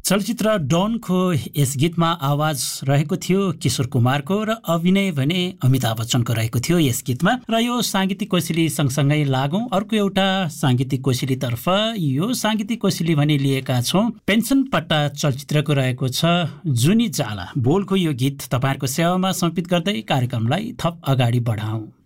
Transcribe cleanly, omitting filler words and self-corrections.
चलचित्र डनको यस गीतमा आवाज रहेको थियो किशोर कुमारको र अभिनय भने अमिताभ बच्चनको रहेको थियो यस गीतमा। र यो साङ्गीतिक कोसेली सँगसँगै लागौं अर्को एउटा साङ्गीतिक कोसेलीतर्फ। यो साङ्गीतिक कोसेली भने लिएका छौं पेन्सन पट्टा चलचित्रको रहेको छ जुनी जाला बोलको यो गीत तपाईहरुको सेवामा समर्पित गर्दै कार्यक्रमलाई थप अगाडि बढाउँ।